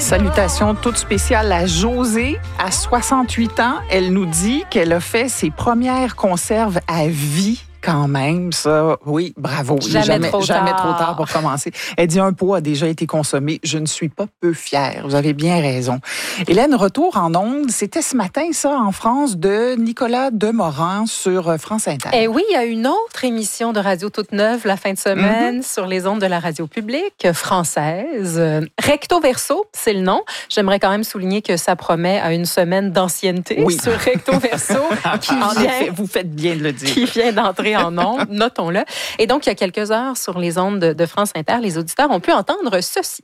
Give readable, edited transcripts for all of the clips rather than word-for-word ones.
Salutations toutes spéciales à Josée. À 68 ans, elle nous dit qu'elle a fait ses premières conserves à vie. Quand même, ça, oui, bravo. Jamais trop tard pour commencer. Elle dit un pot a déjà été consommé. Je ne suis pas peu fière. Vous avez bien raison. Hélène, retour en ondes. C'était ce matin, ça, en France, de Nicolas Demorand sur France Inter. Et oui, il y a une autre émission de radio toute neuve la fin de semaine sur les ondes de la radio publique française. Recto Verso, c'est le nom. J'aimerais quand même souligner que ça promet à une semaine d'ancienneté sur Recto Verso. Vous faites bien de le dire. Qui vient d'entrer en ondes, notons-le. Et donc, il y a quelques heures, sur les ondes de France Inter, les auditeurs ont pu entendre ceci.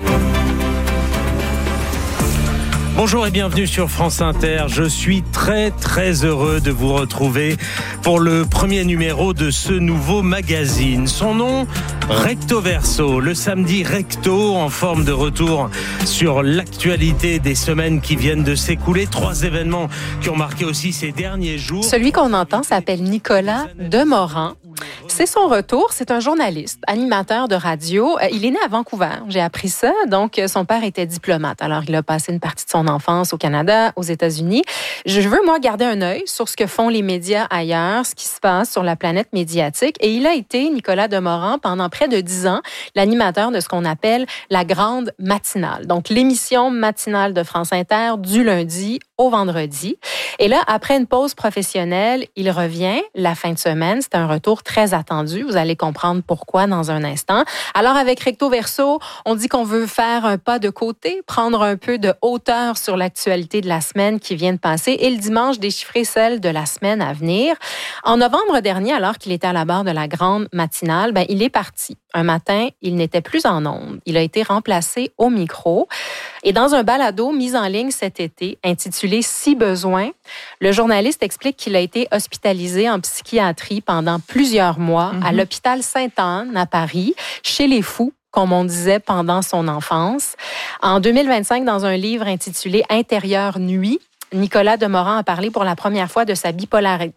Bonjour et bienvenue sur France Inter. Je suis très heureux de vous retrouver pour le premier numéro de ce nouveau magazine. Son nom, Recto Verso. Le samedi recto en forme de retour sur l'actualité des semaines qui viennent de s'écouler. 3 événements qui ont marqué aussi ces derniers jours. Celui qu'on entend s'appelle Nicolas Demorand. C'est son retour. C'est un journaliste, animateur de radio. Il est né à Vancouver. J'ai appris ça. Donc, son père était diplomate. Alors, il a passé une partie de son enfance au Canada, aux États-Unis. Je veux, moi, garder un œil sur ce que font les médias ailleurs, ce qui se passe sur la planète médiatique. Et il a été, Nicolas Demorand, pendant près de 10 ans, l'animateur de ce qu'on appelle la grande matinale. Donc, l'émission matinale de France Inter du lundi au vendredi. Et là, après une pause professionnelle, il revient la fin de semaine. C'est un retour très attendu. Vous allez comprendre pourquoi dans un instant. Alors, avec Recto Verso, on dit qu'on veut faire un pas de côté, prendre un peu de hauteur sur l'actualité de la semaine qui vient de passer et le dimanche, déchiffrer celle de la semaine à venir. En novembre dernier, alors qu'il était à la barre de la grande matinale, il est parti. Un matin, il n'était plus en ondes. Il a été remplacé au micro. Et dans un balado mis en ligne cet été, intitulé « Si besoin », le journaliste explique qu'il a été hospitalisé en psychiatrie pendant plusieurs mois à l'hôpital Sainte-Anne à Paris, chez les fous, comme on disait pendant son enfance. En 2025, dans un livre intitulé « Intérieure nuit », Nicolas Demorand a parlé pour la première fois de sa bipolarité,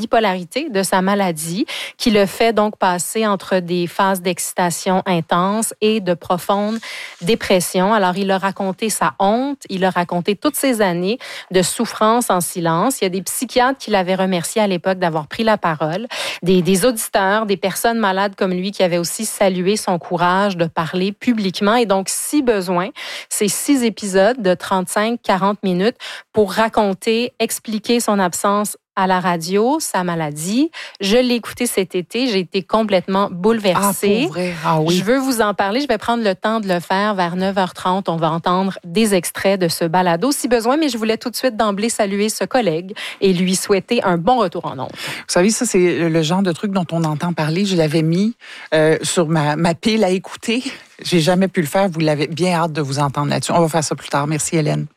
de sa maladie, qui le fait donc passer entre des phases d'excitation intense et de profonde dépression. Alors, il a raconté sa honte, il a raconté toutes ces années de souffrance en silence. Il y a des psychiatres qui l'avaient remercié à l'époque d'avoir pris la parole, des auditeurs, des personnes malades comme lui qui avaient aussi salué son courage de parler publiquement. Et donc, si besoin, c'est 6 épisodes de 35-40 minutes pour raconter, expliquer son absence à la radio, sa maladie. Je l'ai écouté cet été, j'ai été complètement bouleversée. Ah, pour vrai? Ah oui. Je veux vous en parler, je vais prendre le temps de le faire vers 9h30. On va entendre des extraits de ce balado si besoin, mais je voulais tout de suite d'emblée saluer ce collègue et lui souhaiter un bon retour en ondes. Vous savez, ça, c'est le genre de truc dont on entend parler. Je l'avais mis sur ma pile à écouter. J'ai jamais pu le faire. Vous l'avez bien hâte de vous entendre là-dessus. On va faire ça plus tard. Merci, Hélène.